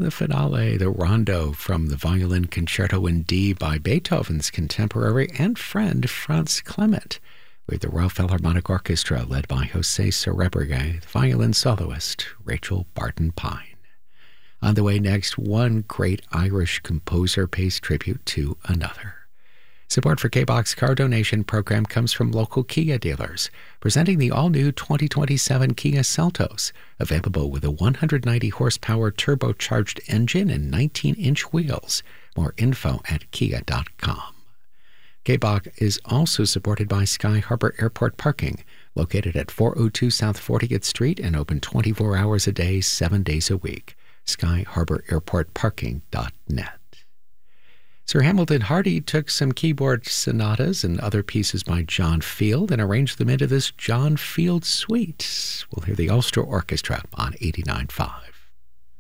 The finale, the Rondo from the Violin Concerto in D by Beethoven's contemporary and friend Franz Clement, with the Royal Philharmonic Orchestra led by José Sorebrigue, the violin soloist Rachel Barton Pine. On the way next, one great Irish composer pays tribute to another. Support for K-Box car donation program comes from local Kia dealers, presenting the all-new 2027 Kia Seltos, available with a 190-horsepower turbocharged engine and 19-inch wheels. More info at kia.com. K-Box is also supported by Sky Harbor Airport Parking, located at 402 South 40th Street and open 24 hours a day, 7 days a week. SkyHarborAirportParking.net. Sir Hamilton Hardy took some keyboard sonatas and other pieces by John Field and arranged them into this John Field suite. We'll hear the Ulster Orchestra on 89.5.